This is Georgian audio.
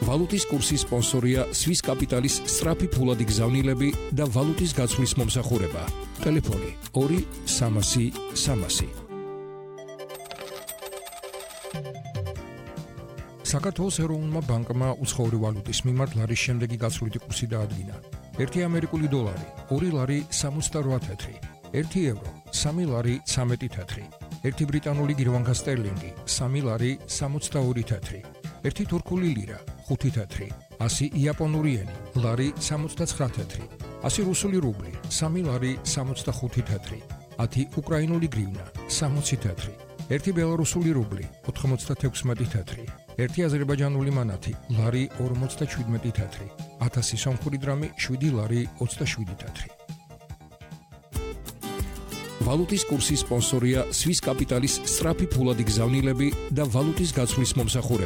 ვალუტის კურსის სპონსორია Swiss Capital-ის სწრაფი ფულადი გზავნილები და ვალუტის გაცვლის მომსახურება. ტელეფონი 2-300-300. საქართველოს ეროვნულმა ბანკმა უცხოური ვალუტის მიმართ ლარის შემდეგი გაცვლითი კურსი დაადგინა. 1 ამერიკული დოლარი 2 ლარი 68 თეთრი, 1 ევრო 3 ლარი 13 თეთრი, 1 ბრიტანული გირვანქა სტერლინგი 3 ლარი 62 თეთრი, 1 თურქული ლირა 5 თეთრი, 100 იაპონური ენი ლარი 69 თეთრი, 100 რუსული რუბლი 3 ლარი 65 თეთრი, 10 უკრაინული გრივნა 60 თეთრი, 1 ბელარუსული რუბლი 96 თეთრი, 1 აზერბაიჯანული მანათი ლარი 47 თეთრი, 1000 სომხური დრამი 7 ლარი 27 თეთრი. ვალუტის კურსის სპონსორია Swiss Capital-ის სწრაფი ფულადი გზავნილები და ვალუტის გაცვლის მომსახურება.